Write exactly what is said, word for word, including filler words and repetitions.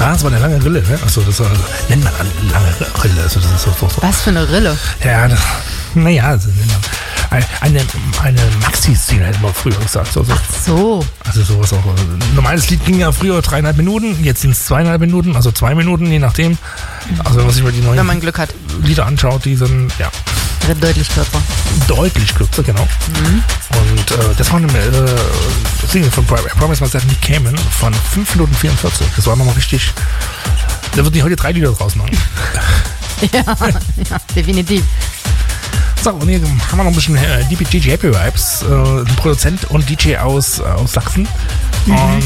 Ja, das war eine lange Rille, ne? Also das war, nennt man eine lange Rille. Also das ist so, so, so. Was für eine Rille? Ja, das, naja, also, eine, eine Maxi-Szene hätte man früher gesagt. So, so. Ach so. Also sowas auch. Ein normales Lied ging ja früher dreieinhalb Minuten, jetzt sind es zweieinhalb Minuten, also zwei Minuten, je nachdem. Also wenn man sich mal die neuen Wenn man Glück hat. Lieder anschaut, die sind, ja. Deutlich kürzer. Deutlich kürzer, genau. Mhm. Und äh, das war eine äh, Single von I Promise Myself Nick Cayman von fünf Minuten vierundvierzig. Das war nochmal richtig. Da würden die heute drei Lieder draus machen. ja, ja, definitiv. So, und hier haben wir noch ein bisschen äh, D J Happy Vibes, äh, ein Produzent und D J aus, aus Sachsen. Mhm. Und